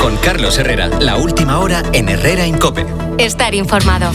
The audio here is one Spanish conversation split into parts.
Con Carlos Herrera, la última hora en Herrera en COPE. Estar informado.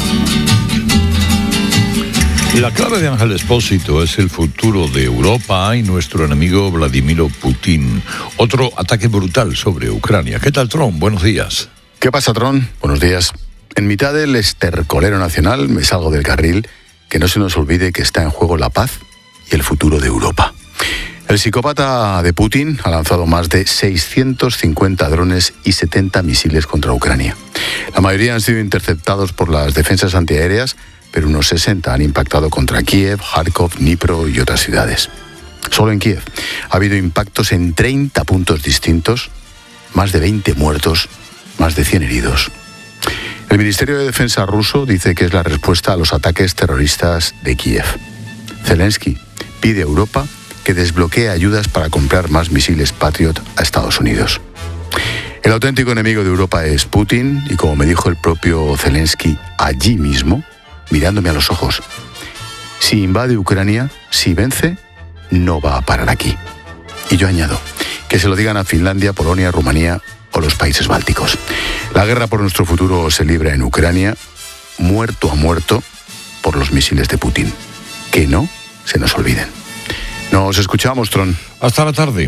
La clave de Ángel Expósito es el futuro de Europa y nuestro enemigo Vladimir Putin. Otro ataque brutal sobre Ucrania. ¿Qué tal, Tron? Buenos días. ¿Qué pasa, Tron? Buenos días. En mitad del estercolero nacional me salgo del carril, que no se nos olvide que está en juego la paz y el futuro de Europa. El psicópata de Putin ha lanzado más de 650 drones y 70 misiles contra Ucrania. La mayoría han sido interceptados por las defensas antiaéreas, pero unos 60 han impactado contra Kiev, Kharkov, Dnipro y otras ciudades. Solo en Kiev ha habido impactos en 30 puntos distintos, más de 20 muertos, más de 100 heridos. El Ministerio de Defensa ruso dice que es la respuesta a los ataques terroristas de Kiev. Zelensky pide a Europa que desbloquee ayudas para comprar más misiles Patriot a Estados Unidos. El auténtico enemigo de Europa es Putin y, como me dijo el propio Zelensky allí mismo, mirándome a los ojos, si invade Ucrania, si vence, no va a parar aquí. Y yo añado, que se lo digan a Finlandia, Polonia, Rumanía o los países bálticos. La guerra por nuestro futuro se libra en Ucrania, muerto a muerto por los misiles de Putin. Que no se nos olviden. Nos escuchamos, Tron. Hasta la tarde.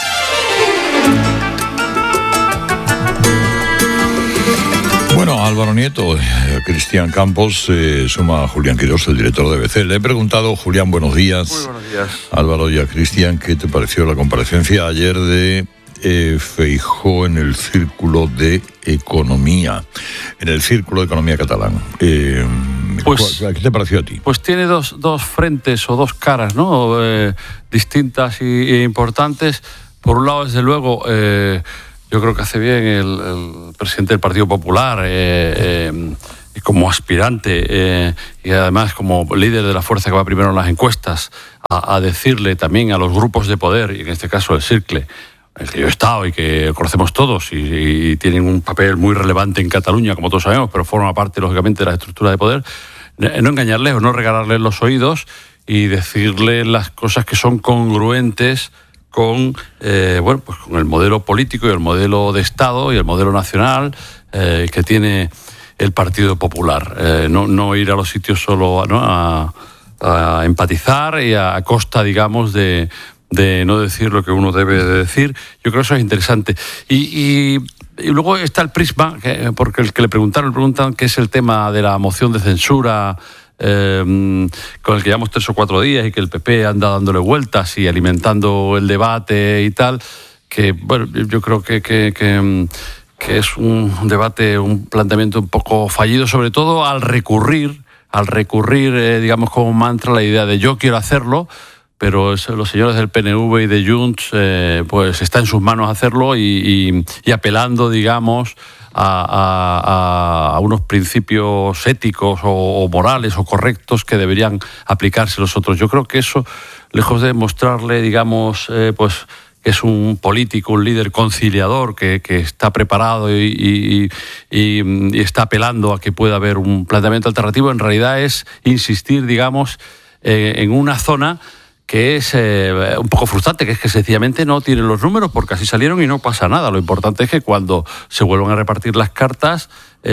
Bueno, Álvaro Nieto, Cristian Campos, suma a Julián Quirós, el director de BBC. Le he preguntado, Julián, buenos días. Muy buenos días. Álvaro y a Cristian, ¿qué te pareció la comparecencia ayer de Feijóo en el Círculo de Economía, catalán? ¿Qué te pareció a ti? Pues tiene dos frentes o dos caras, ¿no? Distintas e importantes. Por un lado, desde luego, yo creo que hace bien el presidente del Partido Popular, como aspirante y además como líder de la fuerza que va primero en las encuestas, a decirle también a los grupos de poder, y en este caso el Cercle, el que yo he estado y que conocemos todos y tienen un papel muy relevante en Cataluña, como todos sabemos, pero forma parte, lógicamente, de la estructura de poder, no engañarles o no regalarles los oídos y decirles las cosas que son congruentes con con el modelo político y el modelo de Estado y el modelo nacional que tiene el Partido Popular. No ir a los sitios solo a empatizar y a costa, digamos, de no decir lo que uno debe de decir. Yo creo que eso es interesante. Y luego está el prisma, porque el que le preguntan qué es el tema de la moción de censura con el que llevamos 3 o 4 días y que el PP anda dándole vueltas y alimentando el debate y tal, que bueno, yo creo que es un debate, un planteamiento un poco fallido, sobre todo al recurrir, digamos, como mantra la idea de yo quiero hacerlo, pero los señores del PNV y de Junts, pues está en sus manos hacerlo y apelando, digamos, a unos principios éticos o morales o correctos que deberían aplicarse los otros. Yo creo que eso, lejos de mostrarle, digamos, pues que es un político, un líder conciliador que está preparado y está apelando a que pueda haber un planteamiento alternativo, en realidad es insistir, digamos, en una zona que es un poco frustrante, que es que sencillamente no tienen los números porque así salieron y no pasa nada. Lo importante es que cuando se vuelvan a repartir las cartas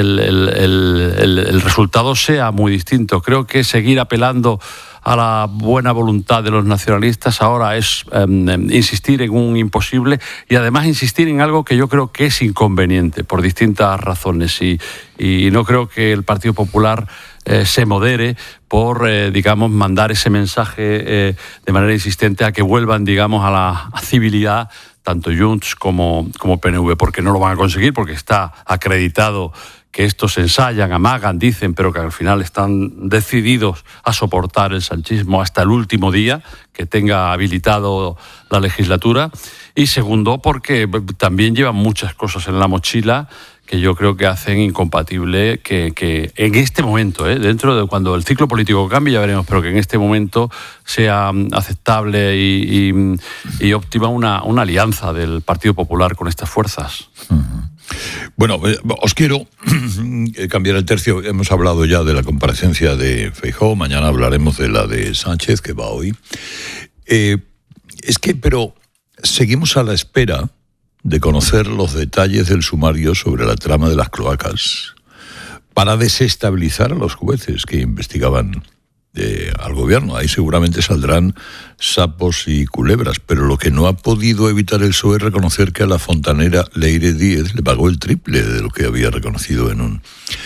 el resultado sea muy distinto. Creo que seguir apelando a la buena voluntad de los nacionalistas ahora es insistir en un imposible y además insistir en algo que yo creo que es inconveniente por distintas razones y no creo que el Partido Popular se modere por, digamos, mandar ese mensaje de manera insistente a que vuelvan, digamos, a la civilidad tanto Junts como PNV, porque no lo van a conseguir, porque está acreditado que estos ensayan, amagan, dicen, pero que al final están decididos a soportar el sanchismo hasta el último día que tenga habilitado la legislatura. Y segundo, porque también llevan muchas cosas en la mochila que yo creo que hacen incompatible que en este momento, dentro de cuando el ciclo político cambie, ya veremos, pero que en este momento sea aceptable y óptima una alianza del Partido Popular con estas fuerzas. Uh-huh. Bueno, os quiero cambiar el tercio. Hemos hablado ya de la comparecencia de Feijóo, mañana hablaremos de la de Sánchez, que va hoy. Pero seguimos a la espera de conocer los detalles del sumario sobre la trama de las cloacas para desestabilizar a los jueces que investigaban al gobierno. Ahí seguramente saldrán sapos y culebras, pero lo que no ha podido evitar el PSOE es reconocer que a la fontanera Leire Díez le pagó el triple de lo que había reconocido en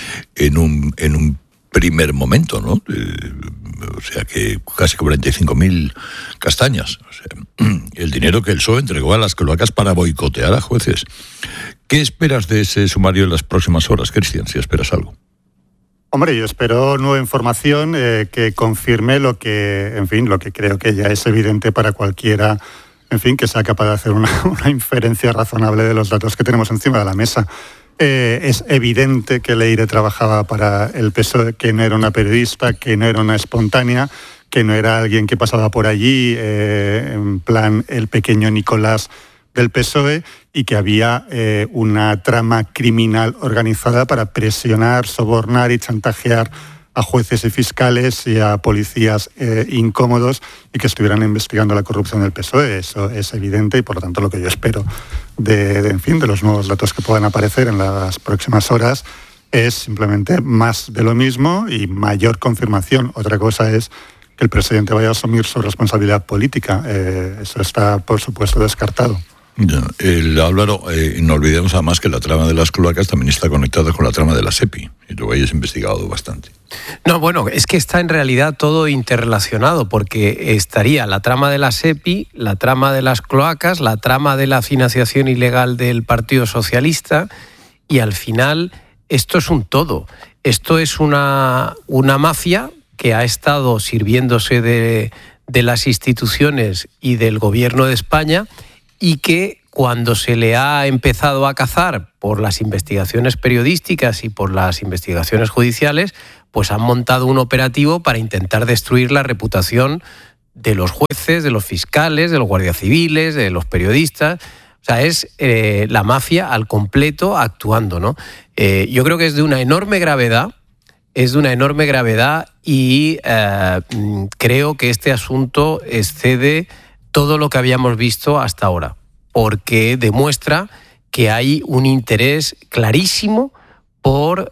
un primer momento, ¿no? O sea que casi 45.000 castañas. O sea, el dinero que el PSOE entregó a las cloacas para boicotear a jueces. ¿Qué esperas de ese sumario en las próximas horas, Cristian, si esperas algo? Hombre, yo espero nueva información que confirme lo que creo que ya es evidente para cualquiera, que sea capaz de hacer una inferencia razonable de los datos que tenemos encima de la mesa. Es evidente que Leire trabajaba para el PSOE, que no era una periodista, que no era una espontánea, que no era alguien que pasaba por allí, en plan el pequeño Nicolás del PSOE, y que había una trama criminal organizada para presionar, sobornar y chantajear a jueces y fiscales y a policías incómodos y que estuvieran investigando la corrupción del PSOE. Eso es evidente y, por lo tanto, lo que yo espero de los nuevos datos que puedan aparecer en las próximas horas es simplemente más de lo mismo y mayor confirmación. Otra cosa es que el presidente vaya a asumir su responsabilidad política. Eso está, por supuesto, descartado. Álvaro, no olvidemos además que la trama de las cloacas también está conectada con la trama de la SEPI, y lo hayas investigado bastante. No, bueno, es que está en realidad todo interrelacionado, porque estaría la trama de la SEPI, la trama de las cloacas, la trama de la financiación ilegal del Partido Socialista, y al final esto es un todo. Esto es una mafia que ha estado sirviéndose de las instituciones y del gobierno de España, y que cuando se le ha empezado a cazar por las investigaciones periodísticas y por las investigaciones judiciales, pues han montado un operativo para intentar destruir la reputación de los jueces, de los fiscales, de los guardias civiles, de los periodistas. O sea, es la mafia al completo actuando, ¿no? Yo creo que es de una enorme gravedad, y creo que este asunto excede todo lo que habíamos visto hasta ahora, porque demuestra que hay un interés clarísimo por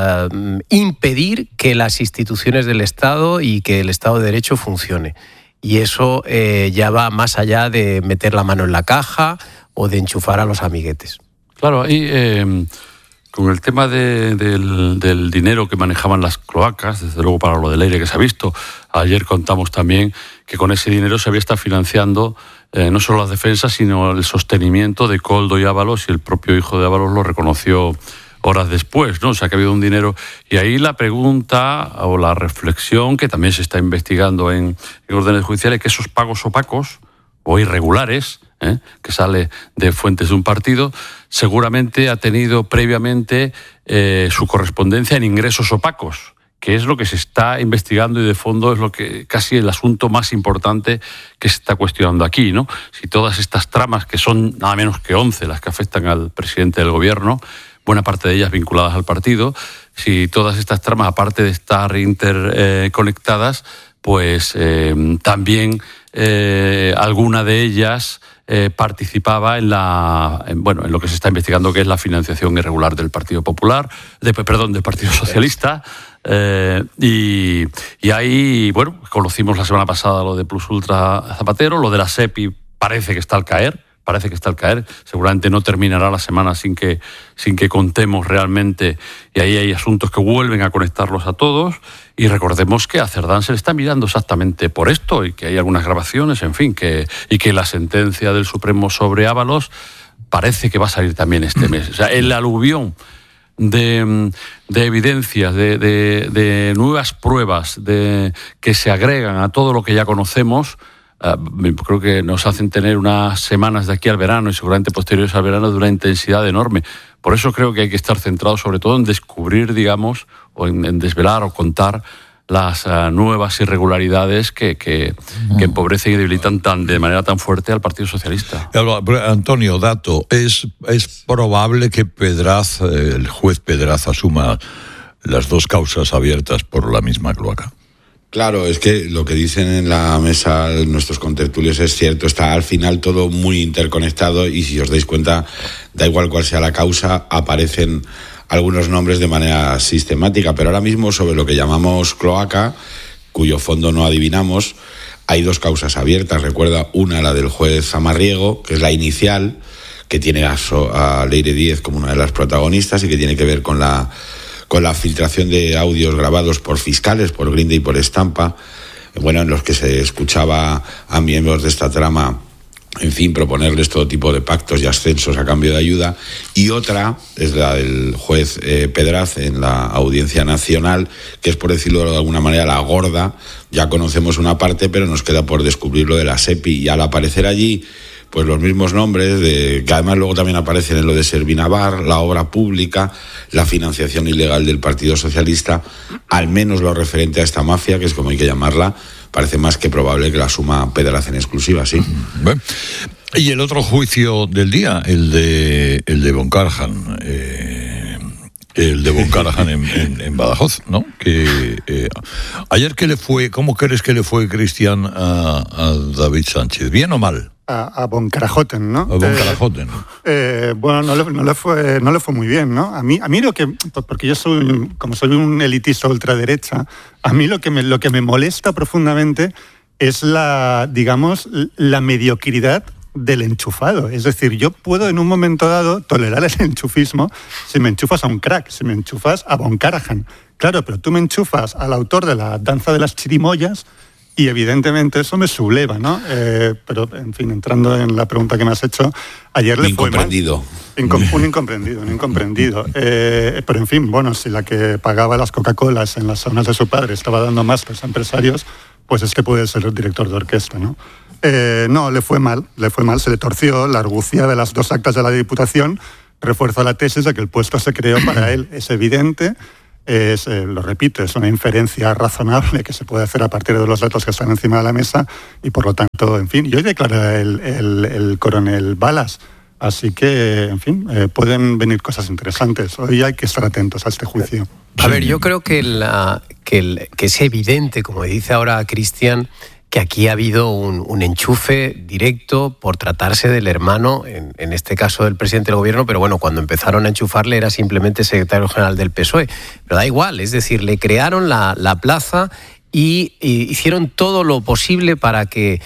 impedir que las instituciones del Estado y que el Estado de Derecho funcione. Y eso ya va más allá de meter la mano en la caja o de enchufar a los amiguetes. Claro, ahí con el tema del dinero que manejaban las cloacas, desde luego para lo del aire que se ha visto, ayer contamos también que con ese dinero se había estado financiando no solo las defensas, sino el sostenimiento de Koldo y Ábalos, y el propio hijo de Ábalos lo reconoció horas después, ¿no? O sea, que ha habido un dinero. Y ahí la pregunta o la reflexión, que también se está investigando en órdenes judiciales, que esos pagos opacos o irregulares, que sale de fuentes de un partido, seguramente ha tenido previamente su correspondencia en ingresos opacos, que es lo que se está investigando y de fondo es lo que casi el asunto más importante que se está cuestionando aquí, ¿no? Si todas estas tramas, que son nada menos que 11 las que afectan al presidente del gobierno, buena parte de ellas vinculadas al partido, si todas estas tramas, aparte de estar interconectadas, pues también alguna de ellas participaba en lo que se está investigando, que es la financiación irregular del Partido Popular, del Partido Socialista. Y ahí, conocimos la semana pasada lo de Plus Ultra Zapatero, lo de la SEPI parece que está al caer. Seguramente no terminará la semana sin que contemos realmente, y ahí hay asuntos que vuelven a conectarlos a todos. Y recordemos que a Cerdán se le está mirando exactamente por esto, y que hay algunas grabaciones, en fin, y que la sentencia del Supremo sobre Ábalos parece que va a salir también este mes. O sea, el aluvión de evidencias, de nuevas pruebas que se agregan a todo lo que ya conocemos, creo que nos hacen tener unas semanas de aquí al verano y seguramente posteriores al verano de una intensidad enorme. Por eso creo que hay que estar centrados sobre todo en descubrir, digamos, o en desvelar o contar las nuevas irregularidades que empobrecen y debilitan de manera tan fuerte al Partido Socialista. Antonio, dato, ¿es probable que el juez Pedraz asuma las dos causas abiertas por la misma cloaca? Claro, es que lo que dicen en la mesa nuestros contertulios es cierto, está al final todo muy interconectado y si os dais cuenta, da igual cuál sea la causa, aparecen algunos nombres de manera sistemática, pero ahora mismo sobre lo que llamamos cloaca, cuyo fondo no adivinamos, hay 2 causas abiertas. Recuerda, una, la del juez Zamarriego, que es la inicial, que tiene a Leire Díez como una de las protagonistas y que tiene que ver con la filtración de audios grabados por fiscales, por Grinde y por Estampa, en los que se escuchaba a miembros de esta trama, en fin, proponerles todo tipo de pactos y ascensos a cambio de ayuda. Y otra es la del juez Pedraz en la Audiencia Nacional, que es, por decirlo de alguna manera, la gorda. Ya conocemos una parte, pero nos queda por descubrir lo de la SEPI. Y al aparecer allí, pues los mismos nombres, que además luego también aparecen en lo de Servinavar, la obra pública, la financiación ilegal del Partido Socialista, al menos lo referente a esta mafia, que es como hay que llamarla, parece más que probable que la asuma Pedraz en exclusiva, sí. Bueno, y el otro juicio del día, el de Von Karajan, en Badajoz, ¿no? Que ayer, ¿qué le fue? ¿Cómo crees que le fue, Cristian, a David Sánchez? ¿Bien o mal? A Von Karajoten, ¿no? A Von Karajoten. Bueno, no le fue muy bien, ¿no? A mí lo que, porque yo soy un elitista ultraderecha, a mí lo que me molesta profundamente es la mediocridad del enchufado. Es decir, yo puedo en un momento dado tolerar el enchufismo si me enchufas a un crack, si me enchufas a Von Karajan. Claro, pero tú me enchufas al autor de la danza de las chirimoyas y evidentemente eso me subleva, ¿no? Pero, en fin, entrando en la pregunta que me has hecho, ayer le fue mal. Un incomprendido. Pero, en fin, bueno, si la que pagaba las Coca-Colas en las saunas de su padre estaba dando más que los empresarios, pues es que puede ser el director de orquesta, ¿no? No, le fue mal, se le torció la argucia de las 2 actas de la Diputación, refuerza la tesis de que el puesto se creó para él. Es evidente, lo repito, es una inferencia razonable que se puede hacer a partir de los datos que están encima de la mesa y por lo tanto, en fin, y hoy declara el coronel Balas, así que, en fin, pueden venir cosas interesantes. Hoy hay que estar atentos a este juicio. A ver, yo creo que es evidente, como dice ahora Cristian, que aquí ha habido un enchufe directo por tratarse del hermano, en este caso del presidente del gobierno, pero bueno, cuando empezaron a enchufarle era simplemente secretario general del PSOE. Pero da igual, es decir, le crearon la plaza y hicieron todo lo posible para que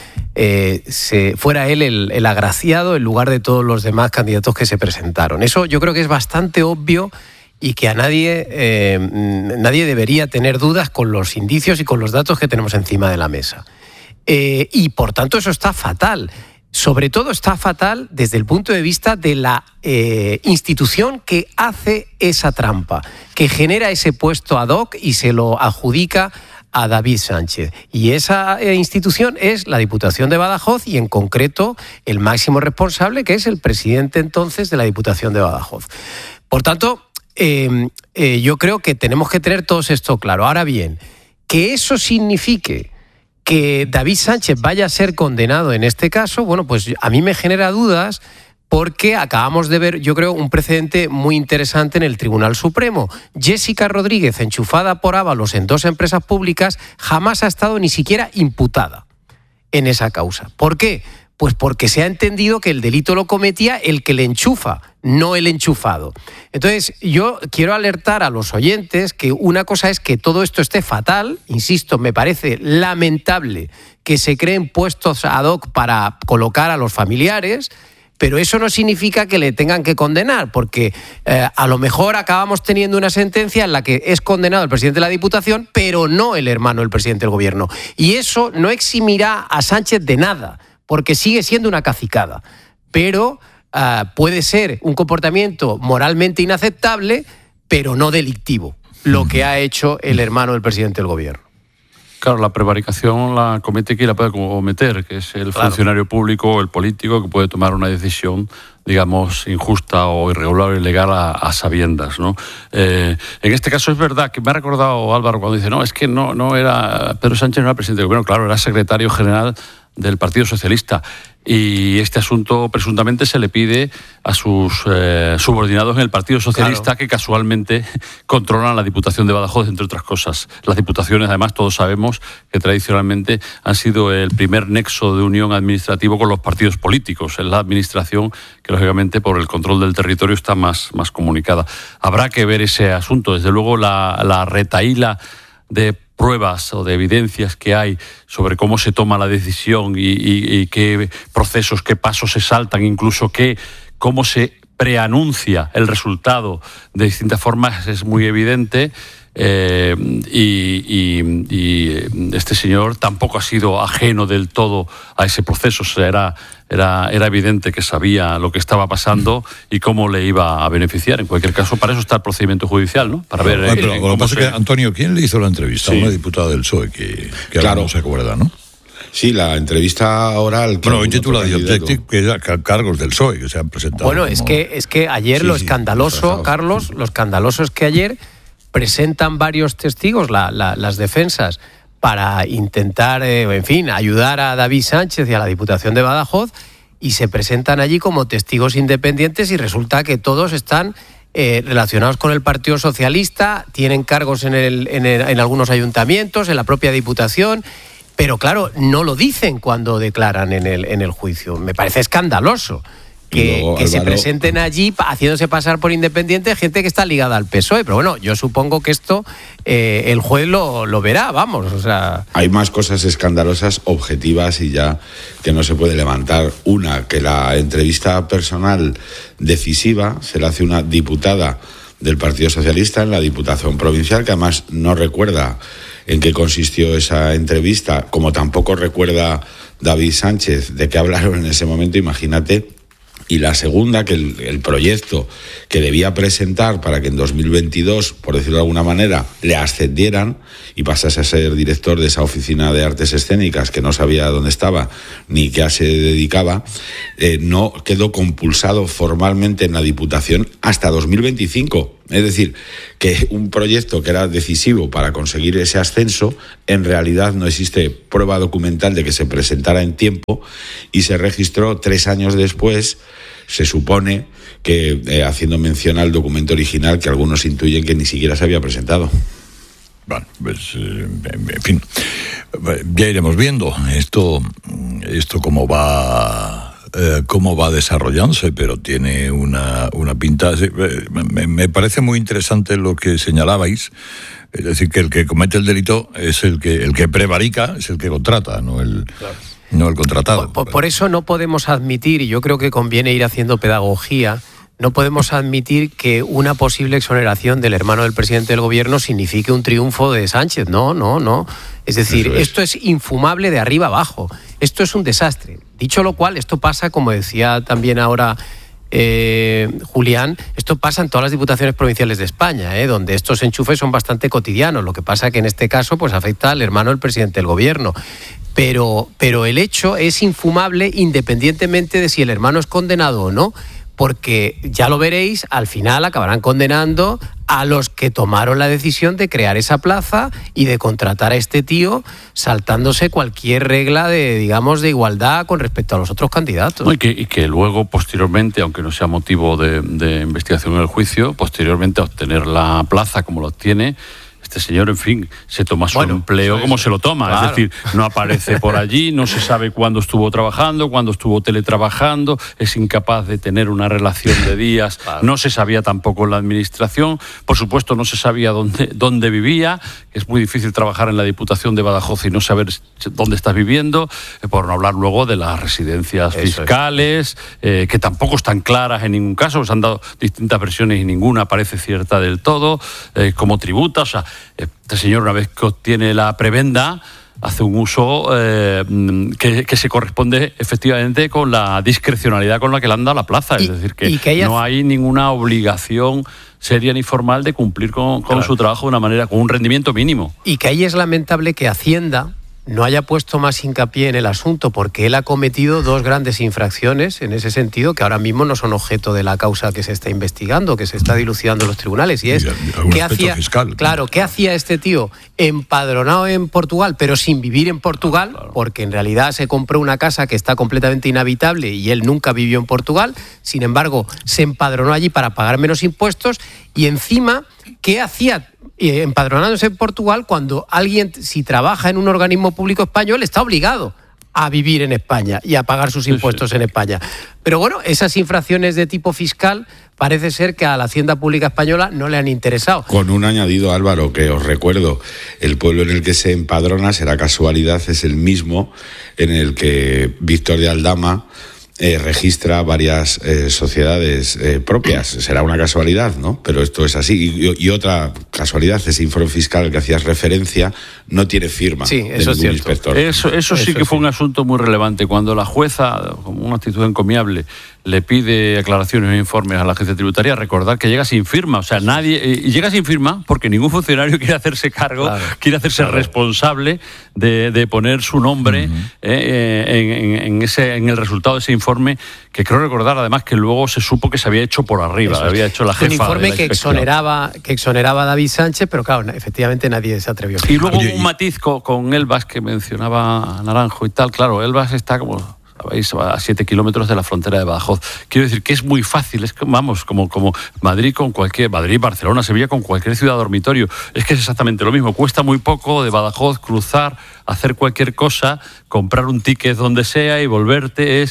fuera él el agraciado en lugar de todos los demás candidatos que se presentaron. Eso yo creo que es bastante obvio y que a nadie debería tener dudas con los indicios y con los datos que tenemos encima de la mesa. Y por tanto eso está fatal. Sobre todo está fatal desde el punto de vista de la institución que hace esa trampa, que genera ese puesto ad hoc y se lo adjudica a David Sánchez. Y esa institución es la Diputación de Badajoz y en concreto el máximo responsable, que es el presidente entonces de la Diputación de Badajoz. Por tanto, yo creo que tenemos que tener todo esto claro. Ahora bien, que eso signifique que David Sánchez vaya a ser condenado en este caso, bueno, pues a mí me genera dudas porque acabamos de ver, yo creo, un precedente muy interesante en el Tribunal Supremo. Jessica Rodríguez, enchufada por Ábalos en 2 empresas públicas, jamás ha estado ni siquiera imputada en esa causa. ¿Por qué? Pues porque se ha entendido que el delito lo cometía el que le enchufa, no el enchufado. Entonces, yo quiero alertar a los oyentes que una cosa es que todo esto esté fatal, insisto, me parece lamentable que se creen puestos ad hoc para colocar a los familiares, pero eso no significa que le tengan que condenar, porque a lo mejor acabamos teniendo una sentencia en la que es condenado el presidente de la Diputación, pero no el hermano del presidente del Gobierno. Y eso no eximirá a Sánchez de nada, porque sigue siendo una cacicada, pero puede ser un comportamiento moralmente inaceptable, pero no delictivo, lo que ha hecho el hermano del presidente del gobierno. Claro, la prevaricación la comete quien la puede cometer, que es el funcionario público o el político que puede tomar una decisión digamos, injusta o irregular o ilegal a sabiendas, ¿no? En este caso es verdad que me ha recordado Álvaro cuando dice, no, es que no era, Pedro Sánchez no era presidente del gobierno, claro, era secretario general del Partido Socialista. Y este asunto presuntamente se le pide a sus subordinados en el Partido Socialista, claro, que casualmente controlan la Diputación de Badajoz, entre otras cosas. Las diputaciones, además, todos sabemos que tradicionalmente han sido el primer nexo de unión administrativo con los partidos políticos. Es la administración que, lógicamente, por el control del territorio está más comunicada. Habrá que ver ese asunto. Desde luego, la retahíla de pruebas o de evidencias que hay sobre cómo se toma la decisión y qué procesos, qué pasos se saltan, incluso cómo se preanuncia el resultado de distintas formas, es muy evidente. Y este señor tampoco ha sido ajeno del todo a ese proceso. O sea, era evidente que sabía lo que estaba pasando y cómo le iba a beneficiar. En cualquier caso, para eso está el procedimiento judicial, ¿no? Para ver. Pero lo que pasa es que, Antonio, ¿quién le hizo la entrevista? Sí. Una diputada del PSOE que claro, no se acuerda, ¿no? Sí, la entrevista oral. Bueno, hoy titula que cargos del PSOE que se han presentado. Bueno, como... es que ayer lo escandaloso, Carlos, lo escandaloso es que ayer presentan varios testigos, las defensas, para intentar, ayudar a David Sánchez y a la Diputación de Badajoz, y se presentan allí como testigos independientes y resulta que todos están relacionados con el Partido Socialista, tienen cargos en algunos ayuntamientos, en la propia Diputación, pero claro, no lo dicen cuando declaran en el juicio. Me parece escandaloso que Álvaro, se presenten allí haciéndose pasar por independiente gente que está ligada al PSOE. Pero bueno, yo supongo que esto el juez lo verá, vamos. O sea... Hay más cosas escandalosas, objetivas y ya que no se puede levantar. Una, que la entrevista personal decisiva se la hace una diputada del Partido Socialista en la Diputación Provincial, que además no recuerda en qué consistió esa entrevista, como tampoco recuerda David Sánchez de qué hablaron en ese momento, imagínate. Y la segunda, que el proyecto que debía presentar para que en 2022, por decirlo de alguna manera, le ascendieran y pasase a ser director de esa oficina de artes escénicas que no sabía dónde estaba ni qué se dedicaba, no quedó compulsado formalmente en la Diputación hasta 2025. Es decir, que un proyecto que era decisivo para conseguir ese ascenso, en realidad no existe prueba documental de que se presentara en tiempo y se registró 3 años después, se supone que haciendo mención al documento original que algunos intuyen que ni siquiera se había presentado. Bueno, pues, en fin, ya iremos viendo esto cómo va desarrollándose, pero tiene una pinta. Me parece muy interesante lo que señalabais, es decir, que el que comete el delito es el que prevarica, es el que contrata, no el contratado. Por eso no podemos admitir, y yo creo que conviene ir haciendo pedagogía, no podemos admitir que una posible exoneración del hermano del presidente del gobierno signifique un triunfo de Sánchez. No. Es decir, esto es infumable de arriba abajo. Esto es un desastre. Dicho lo cual, esto pasa, como decía también ahora Julián, esto pasa en todas las diputaciones provinciales de España, donde estos enchufes son bastante cotidianos. Lo que pasa que en este caso pues afecta al hermano del presidente del gobierno. Pero el hecho es infumable independientemente de si el hermano es condenado o no, porque ya lo veréis, al final acabarán condenando a los que tomaron la decisión de crear esa plaza y de contratar a este tío saltándose cualquier regla de igualdad con respecto a los otros candidatos. Y que luego, posteriormente, aunque no sea motivo de investigación en el juicio, posteriormente a obtener la plaza como lo obtiene, este señor, en fin, se toma su empleo como se lo toma. Claro. Es decir, no aparece por allí, no se sabe cuándo estuvo trabajando, cuándo estuvo teletrabajando, es incapaz de tener una relación de días, claro. No se sabía tampoco en la administración, por supuesto no se sabía dónde vivía, es muy difícil trabajar en la Diputación de Badajoz y no saber dónde estás viviendo, por no hablar luego de las residencias fiscales, que tampoco están claras en ningún caso, se han dado distintas versiones y ninguna parece cierta del todo, cómo tributa, o sea, este señor, una vez que obtiene la prebenda, hace un uso que se corresponde efectivamente con la discrecionalidad con la que le han dado la plaza. Es decir, que no hay ninguna obligación seria ni formal de cumplir con su trabajo de una manera, con un rendimiento mínimo. Y que ahí es lamentable que Hacienda no haya puesto más hincapié en el asunto, porque él ha cometido 2 grandes infracciones en ese sentido que ahora mismo no son objeto de la causa que se está investigando, que se está dilucidando en los tribunales. Y es, ¿qué hacía, fiscal, claro, ¿qué hacía este tío empadronado en Portugal, pero sin vivir en Portugal? Claro. Porque en realidad se compró una casa que está completamente inhabitable y él nunca vivió en Portugal. Sin embargo, se empadronó allí para pagar menos impuestos y encima, ¿qué hacía empadronándose en Portugal cuando alguien, si trabaja en un organismo público español, está obligado a vivir en España y a pagar sus impuestos en España? Pero bueno, esas infracciones de tipo fiscal parece ser que a la Hacienda Pública Española no le han interesado. Con un añadido, Álvaro, que os recuerdo, el pueblo en el que se empadrona, será casualidad, es el mismo en el que Víctor de Aldama registra varias sociedades propias. Será una casualidad, ¿no? Pero esto es así. Y otra casualidad, ese informe fiscal al que hacías referencia no tiene firma de ningún inspector. Eso sí que fue un asunto muy relevante. Cuando la jueza, con una actitud encomiable, le pide aclaraciones e informes a la agencia tributaria, recordar que llega sin firma. O sea, nadie llega sin firma porque ningún funcionario quiere hacerse cargo, quiere hacerse responsable de poner su nombre en el resultado de ese informe, que creo recordar además que luego se supo que se había hecho por arriba, había hecho la jefa. Un informe que exoneraba a David Sánchez, pero claro, efectivamente nadie se atrevió. Y luego un matiz con Elvas que mencionaba Naranjo y tal. Claro, Elvas está como a 7 kilómetros de la frontera de Badajoz. Quiero decir que es muy fácil, es que, vamos, como Madrid con cualquier, Madrid, Barcelona, Sevilla con cualquier ciudad dormitorio. Es que es exactamente lo mismo, cuesta muy poco de Badajoz cruzar, hacer cualquier cosa, comprar un ticket donde sea y volverte,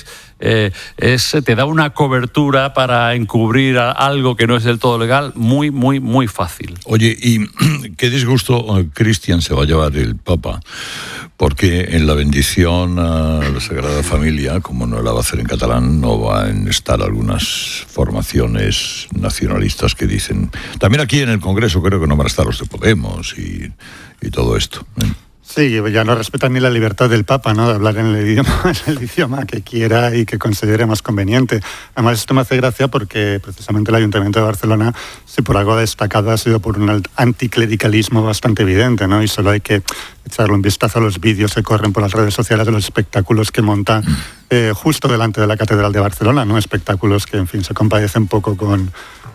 te da una cobertura para encubrir algo que no es del todo legal, muy, muy, muy fácil. Oye, y qué disgusto Cristian se va a llevar el Papa, porque en la bendición a la Sagrada Familia, como no la va a hacer en catalán, no van a estar algunas formaciones nacionalistas que dicen... También aquí en el Congreso creo que no van a estar los de Podemos y todo esto, ¿eh? Sí, ya no respetan ni la libertad del Papa, ¿no?, de hablar en el idioma que quiera y que considere más conveniente. Además, esto me hace gracia porque precisamente el Ayuntamiento de Barcelona, si por algo ha destacado, ha sido por un anticlericalismo bastante evidente, ¿no? Y solo hay que echarle un vistazo a los vídeos que corren por las redes sociales de los espectáculos que monta justo delante de la Catedral de Barcelona, ¿no? Espectáculos que, en fin, se compadecen poco con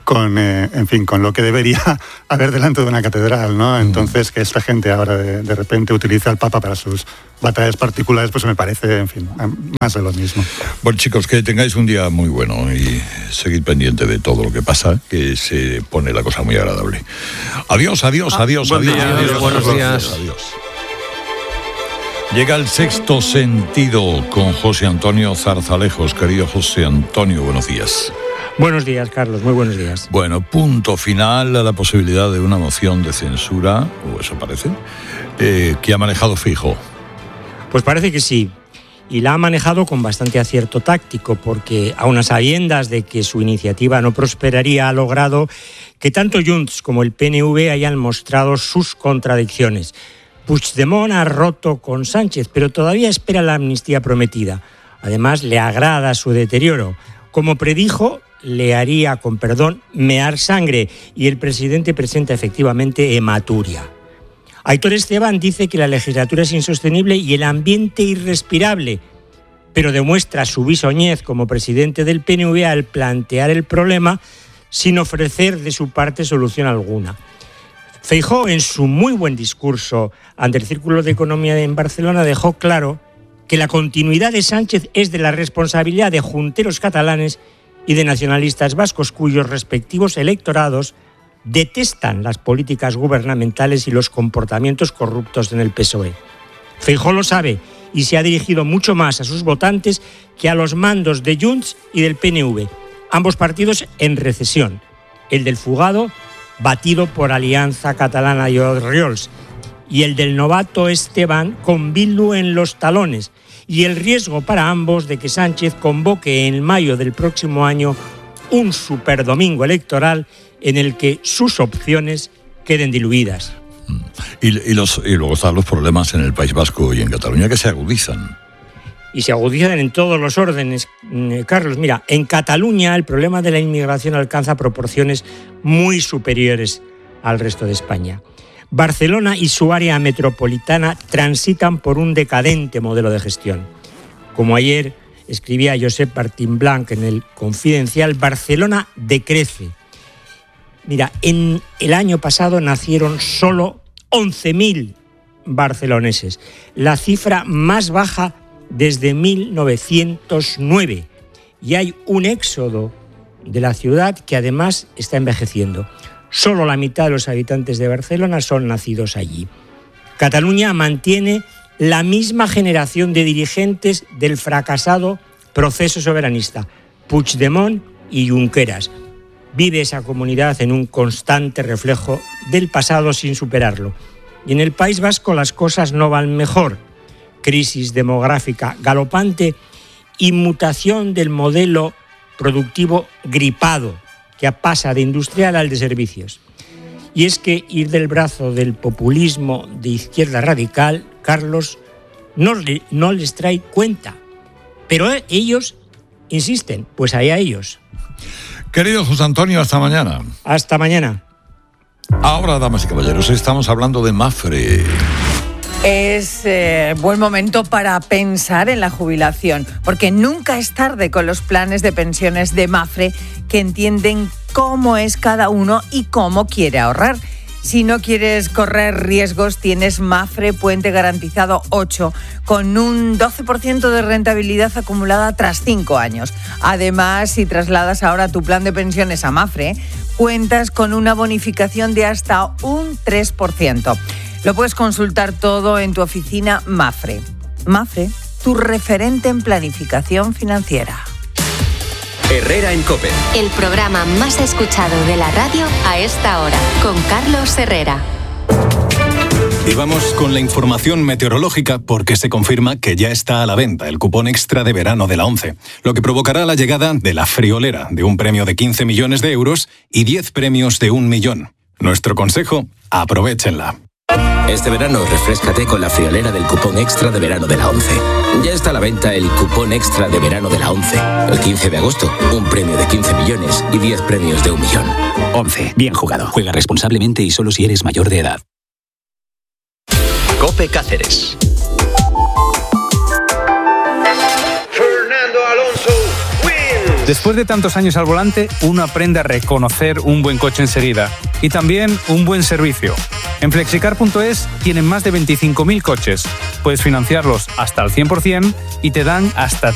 lo que debería haber delante de una catedral, ¿no? Entonces, que esta gente ahora de repente utilice al Papa para sus batallas particulares, pues me parece, en fin, más de lo mismo. Bueno, chicos, que tengáis un día muy bueno y seguid pendiente de todo lo que pasa, que se pone la cosa muy agradable. Adiós. Buenos días. Adiós. Llega el Sexto Sentido con José Antonio Zarzalejos. Querido José Antonio, buenos días. Buenos días, Carlos, muy buenos días. Bueno, punto final a la posibilidad de una moción de censura, o eso parece, que ha manejado Feijóo. Pues parece que sí, y la ha manejado con bastante acierto táctico, porque aun a sabiendas de que su iniciativa no prosperaría, ha logrado que tanto Junts como el PNV hayan mostrado sus contradicciones. Puigdemont ha roto con Sánchez, pero todavía espera la amnistía prometida. Además, le agrada su deterioro. Como predijo, le haría, con perdón, mear sangre, y el presidente presenta efectivamente hematuria. Aitor Esteban dice que la legislatura es insostenible y el ambiente irrespirable, pero demuestra su bisoñez como presidente del PNV al plantear el problema sin ofrecer de su parte solución alguna. Feijóo, en su muy buen discurso ante el Círculo de Economía en Barcelona, dejó claro que la continuidad de Sánchez es de la responsabilidad de junteros catalanes y de nacionalistas vascos, cuyos respectivos electorados detestan las políticas gubernamentales y los comportamientos corruptos en el PSOE. Feijóo lo sabe y se ha dirigido mucho más a sus votantes que a los mandos de Junts y del PNV, ambos partidos en recesión. El del fugado, batido por Alianza Catalana y Orriols, y el del novato Esteban con Bildu en los talones, y el riesgo para ambos de que Sánchez convoque en mayo del próximo año un superdomingo electoral en el que sus opciones queden diluidas. Y luego están los problemas en el País Vasco y en Cataluña, que se agudizan. Y se agudizan en todos los órdenes, Carlos. Mira, en Cataluña el problema de la inmigración alcanza proporciones muy superiores al resto de España. Barcelona y su área metropolitana transitan por un decadente modelo de gestión. Como ayer escribía Josep Martín Blanc en el Confidencial, Barcelona decrece. Mira, en el año pasado nacieron solo 11.000 barceloneses, la cifra más baja desde 1909. Y hay un éxodo de la ciudad que además está envejeciendo. Solo la mitad de los habitantes de Barcelona son nacidos allí. Cataluña mantiene la misma generación de dirigentes del fracasado proceso soberanista, Puigdemont y Junqueras. Vive esa comunidad en un constante reflejo del pasado sin superarlo. Y en el País Vasco las cosas no van mejor. Crisis demográfica galopante y mutación del modelo productivo gripado, que pasa de industrial al de servicios. Y es que ir del brazo del populismo de izquierda radical, Carlos, no les trae cuenta. Pero ellos insisten, pues allá ellos. Querido José Antonio, hasta mañana. Hasta mañana. Ahora, damas y caballeros, estamos hablando de Mapfre. Es buen momento para pensar en la jubilación, porque nunca es tarde con los planes de pensiones de Mapfre, que entienden cómo es cada uno y cómo quiere ahorrar. Si no quieres correr riesgos, tienes Mapfre Puente Garantizado 8, con un 12% de rentabilidad acumulada tras 5 años. Además, si trasladas ahora tu plan de pensiones a Mapfre, cuentas con una bonificación de hasta un 3%. Lo puedes consultar todo en tu oficina Mapfre. Mapfre, tu referente en planificación financiera. Herrera en COPE. El programa más escuchado de la radio a esta hora, con Carlos Herrera. Y vamos con la información meteorológica, porque se confirma que ya está a la venta el cupón extra de verano de la ONCE, lo que provocará la llegada de la friolera, de un premio de 15 millones de euros y 10 premios de 1 millón. Nuestro consejo, aprovéchenla. Este verano refréscate con la friolera del cupón extra de verano de la ONCE. Ya está a la venta el cupón extra de verano de la ONCE. El 15 de agosto, un premio de 15 millones y 10 premios de 1 millón. ONCE, bien jugado. Juega responsablemente y solo si eres mayor de edad. COPE Cáceres. Fernando Alonso wins. Después de tantos años al volante, uno aprende a reconocer un buen coche enseguida y también un buen servicio. En Flexicar.es tienen más de 25.000 coches. Puedes financiarlos hasta el 100% y te dan hasta